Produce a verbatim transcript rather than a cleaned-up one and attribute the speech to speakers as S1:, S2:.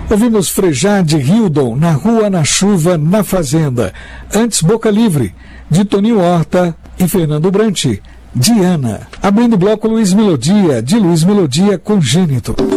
S1: Ouvimos Frejá de Hildon, Na Rua, na Chuva, na Fazenda. Antes, Boca Livre, de Toninho Horta e Fernando Brant. Diana. Abrindo o bloco, Luiz Melodia, de Luiz Melodia, Congênito.